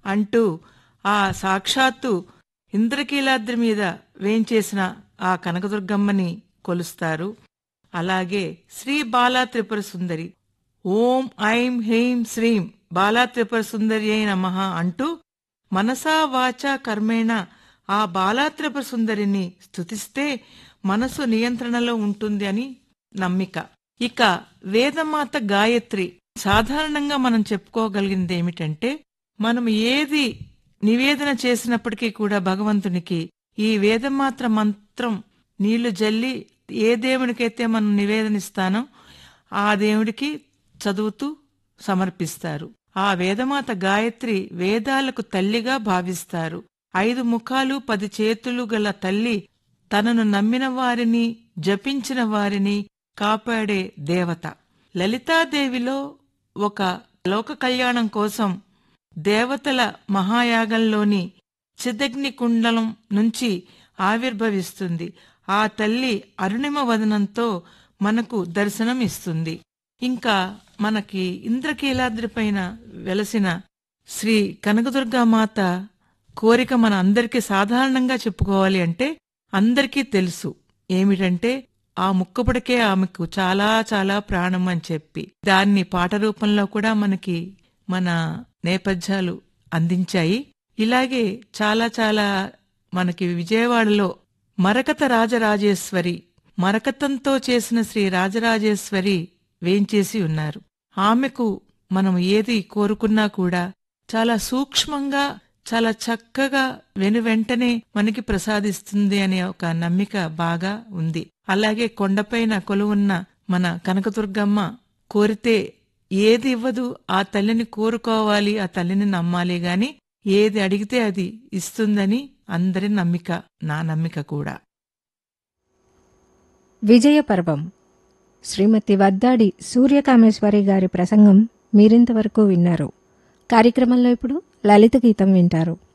అంటూ ఆ సాక్షాత్తు ఇంద్రకీలాద్రి మీద వేంచేసిన ఆ కనకదుర్గమ్మని కొలుస్తారు. అలాగే శ్రీ బాలా త్రిపుర సుందరి, ఓం ఐం హ్రీం శ్రీం బాలా త్రిపుర సుందర్యై నమః అంటూ మనసా వాచా కర్మేణ ఆ బాలా త్రిపుర సుందరిని స్తుతిస్తే మనసు నియంత్రణలో ఉంటుంది అని నమ్మిక. ఇక వేదమాత గాయత్రి, సాధారణంగా మనం చెప్పుకోగలిగింది ఏమిటంటే, మనం ఏది నివేదన చేసినప్పటికీ కూడా భగవంతునికి ఈ వేదమాత్ర మంత్రం నీళ్లు జల్లి ఏ దేవునికైతే మనం నివేదనిస్తానో ఆ దేవుడికి చదువుతూ సమర్పిస్తారు. ఆ వేదమాత గాయత్రి వేదాలకు తల్లిగా భావిస్తారు. 5 ముఖాలు 10 చేతులు గల తల్లి తనను నమ్మిన వారిని, జపించిన వారిని కాపాడే దేవత. లలితాదేవిలో ఒక లోక కళ్యాణం కోసం దేవతల మహాయాగంలోని చిదగ్ని కుండలం నుంచి ఆవిర్భవిస్తుంది. ఆ తల్లి అరుణిమ వదనంతో మనకు దర్శనం ఇస్తుంది. ఇంకా మనకి ఇంద్రకీలాద్రిపైన వెలసిన శ్రీ కనకదుర్గామాత కోరిక మన అందరికీ సాధారణంగా చెప్పుకోవాలి అంటే అందరికీ తెలుసు ఏమిటంటే, ఆ ముక్కపుడికే ఆమెకు చాలా చాలా ప్రాణం అని చెప్పి దాన్ని పాట రూపంలో కూడా మనకి మన నేపథ్యాలు అందించాయి. ఇలాగే చాలా చాలా మనకి విజయవాడలో మరకత రాజరాజేశ్వరి, మరకతంతో చేసిన శ్రీ రాజరాజేశ్వరి వేంచేసి ఉన్నారు. ఆమెకు మనం ఏది కోరుకున్నా కూడా చాలా సూక్ష్మంగా, చాలా చక్కగా వెనువెంటనే మనకి ప్రసాదిస్తుంది అనే ఒక నమ్మిక బాగా ఉంది. అలాగే కొండపైన కొలువున్న మన కనకదుర్గమ్మ కోరితే ఏది ఇవ్వదు, ఆ తల్లిని కోరుకోవాలి, ఆ తల్లిని నమ్మాలి గాని ఏది అడిగితే అది ఇస్తుందని అందరి నమ్మిక, నా నమ్మిక కూడా. విజయ పర్వం శ్రీమతి వద్దాడి సూర్యకామేశ్వరి గారి ప్రసంగం మీరింతవరకు విన్నారు. కార్యక్రమంలో ఇప్పుడు లలిత గీతం వింటారు.